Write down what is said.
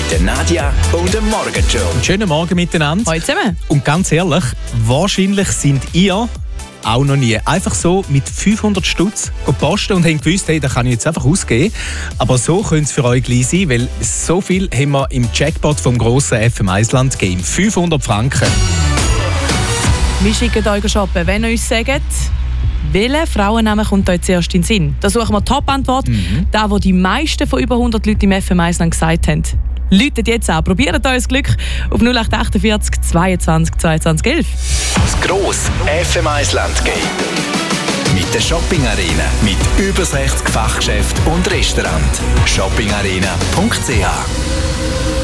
mit der Nadia und dem Morgenjoe. Schönen Morgen miteinander. Hallo zusammen. Und ganz ehrlich, wahrscheinlich sind ihr auch noch nie einfach so mit 500 Stutz posten und haben gewusst, hey, da kann ich jetzt einfach ausgeben. Aber so könnte es für euch gleich sein, weil so viel haben wir im Jackpot vom grossen FM Island Game. 500 Franken. Wir schicken euch shoppen, wenn ihr uns sagt, welcher Frauenname kommt euch zuerst in den Sinn. Da suchen wir die Top-Antwort, da wo die meisten von über 100 Leuten im FM Island gesagt haben. Läutet jetzt an, probiert euer Glück auf 0848 22 22 11. Das grosse FM Island Game. Mit der Shopping Arena. Mit über 60 Fachgeschäften und Restaurants. shoppingarena.ch